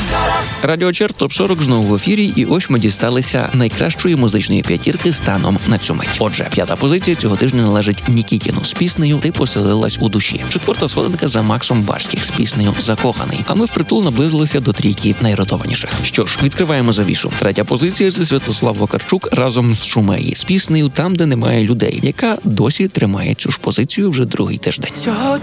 Радіо Чарт ТОП-40 знову в ефірі, і ось ми дісталися найкращої музичної п'ятірки станом на цю мить. Отже, 5-та позиція цього тижня належить Нікітіну з піснею «Ти поселилась у душі». 4-та сходинка за Максом Барських з піснею «Закоханий». А ми впритул наблизилися до трійки найротованіших. Що ж, відкриваємо завісу. 3-я позиція – це Святослав Вакарчук разом з Шумеї з піснею «Там, де немає людей», яка досі тримає цю ж позицію вже другий тиждень. Сьогодні